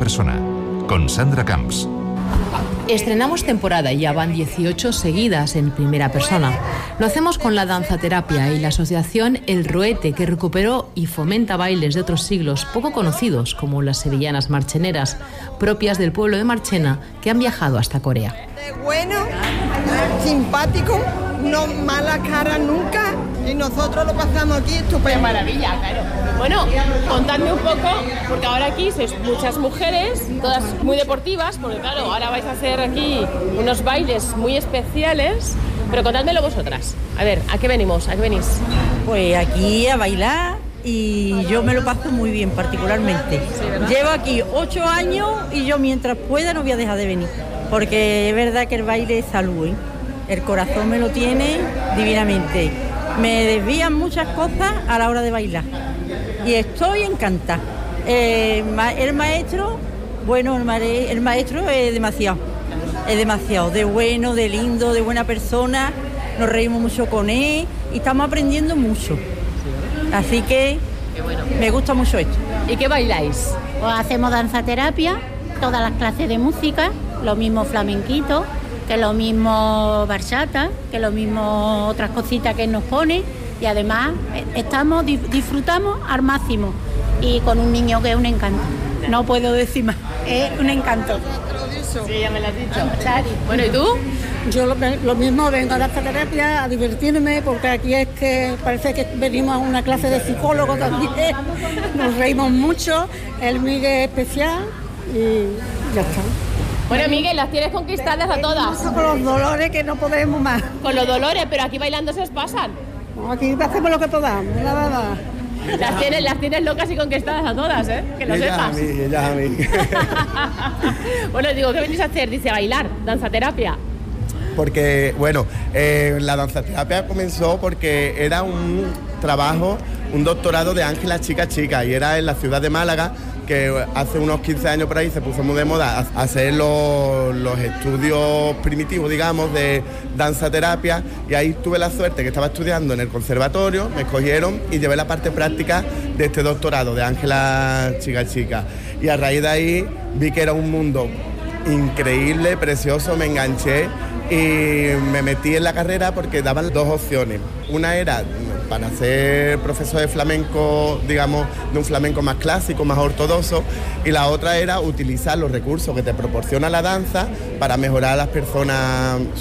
persona, con Sandra Camps. Estrenamos temporada y ya van 18 seguidas en primera persona. Lo hacemos con la danzaterapia y la asociación El Roete, que recuperó y fomenta bailes de otros siglos poco conocidos, como las sevillanas marcheneras, propias del pueblo de Marchena, que han viajado hasta Corea. Bueno, simpático, no mala cara nunca, y nosotros lo pasamos aquí estupendo. ¡Qué maravilla, claro! Bueno, contadme un poco, porque ahora aquí sois muchas mujeres, todas muy deportivas, porque claro, ahora vais a hacer aquí unos bailes muy especiales, pero contádmelo vosotras. A ver, ¿a qué venimos? ¿A qué venís? Pues aquí a bailar y yo me lo paso muy bien particularmente. Sí, llevo aquí 8 años y yo mientras pueda no voy a dejar de venir, porque es verdad que el baile es salud, ¿eh? El corazón me lo tiene divinamente. Me desvían muchas cosas a la hora de bailar y estoy encantada. El maestro, bueno, el maestro es demasiado de bueno, de lindo, de buena persona. Nos reímos mucho con él y estamos aprendiendo mucho. Así que me gusta mucho esto. ¿Y qué bailáis? Pues hacemos danzaterapia, todas las clases de música, lo mismo flamenquito, que lo mismo bachata, que lo mismo otras cositas que nos pone, y además disfrutamos al máximo, y con un niño que es un encanto, no puedo decir más, es un encanto. Sí, ya me lo has dicho. Chari. Bueno, ¿y tú? Yo lo mismo, vengo a dar esta terapia, a divertirme, porque aquí es que parece que venimos a una clase de psicólogo también, nos reímos mucho, el Miguel es especial y ya está. Bueno, Miguel, las tienes conquistadas a todas. Con los dolores que no podemos más. Con los dolores, pero aquí bailando se os pasan. Aquí hacemos lo que podamos, nada. Las tienes locas y conquistadas a todas, ¿eh? Que lo sepas. Ellas a mí. Bueno, digo, ¿qué venís a hacer? Dice, bailar, danzaterapia. Porque, bueno, la danzaterapia comenzó porque era un trabajo, un doctorado de Ángela Chica, y era en la ciudad de Málaga, que hace unos 15 años por ahí se puso muy de moda hacer los estudios primitivos, digamos, de danzaterapia, y ahí tuve la suerte que estaba estudiando en el conservatorio, me escogieron y llevé la parte práctica de este doctorado de Ángela Chica. Y a raíz de ahí vi que era un mundo increíble, precioso, me enganché y me metí en la carrera porque daban 2 opciones. Una era para ser profesor de flamenco, digamos, de un flamenco más clásico, más ortodoxo, y la otra era utilizar los recursos que te proporciona la danza para mejorar a las personas